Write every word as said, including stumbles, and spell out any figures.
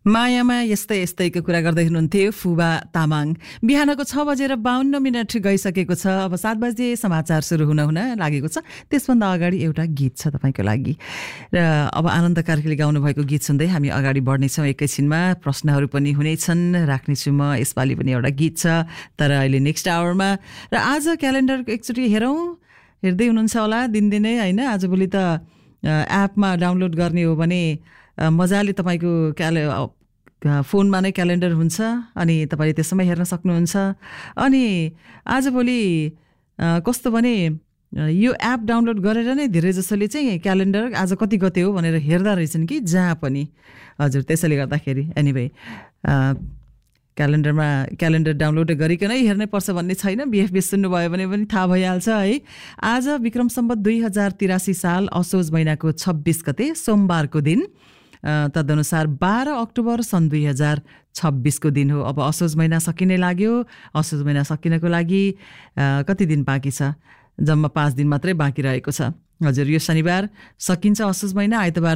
मायामा यस्तै यस्तैको कुरा गर्दै हुनुहुन्थ्यो फुबा तामाङ। बिहानको छ बजेर बाहन्न मिनट गइसकेको छ। अब सात बजे समाचार सुरु हुन हुन लागेको छ। त्यसभन्दा अगाडि एउटा गीत छ तपाईँको लागि र अब आनन्द कार्कीले गाउनु भएको गीत सुन्दै हामी अगाडि बढ्नेछौँ। एकैछिनमा प्रश्नहरू पनि हुनेछन्, राख्नेछु म। यसपालि पनि एउटा गीत छ, तर अहिले नेक्स्ट आवरमा। र आज क्यालेन्डर एकचोटि हेरौँ, हेर्दै हुनुहुन्छ होला दिनदिनै होइन। आजभोलि त एपमा डाउनलोड गर्ने हो भने मजाले तपाईँको क्याले फोनमा नै क्यालेन्डर हुन्छ अनि तपाईँले त्यसमै हेर्न सक्नुहुन्छ। अनि आजभोलि कस्तो भने यो एप डाउनलोड गरेर नै धेरै जसोले चाहिँ क्यालेन्डर आज कति गते हो भनेर हेर्दा रहेछन् कि जहाँ पनि। हजुर, त्यसैले गर्दाखेरि एनिवे क्यालेन्डरमा क्यालेन्डर डाउनलोड गरिकनै हेर्नै पर्छ भन्ने छैन। बिएफबी सुन्नुभयो भने पनि थाहा भइहाल्छ है। आज विक्रम सम्वत दुई हजार तिरासी साल असोज महिनाको छब्बिस गते सोमबारको दिन, तदनुसार बाह्र अक्टोबर सन् दुई हजार छब्बिसको दिन हो। अब असोज महिना सकिने लाग्यो। असोज महिना सकिनको लागि कति दिन बाँकी छ? जम्मा पाँच दिन मात्रै बाँकी रहेको छ। हजुर, यो शनिबार सकिन्छ असोज महिना। आइतबार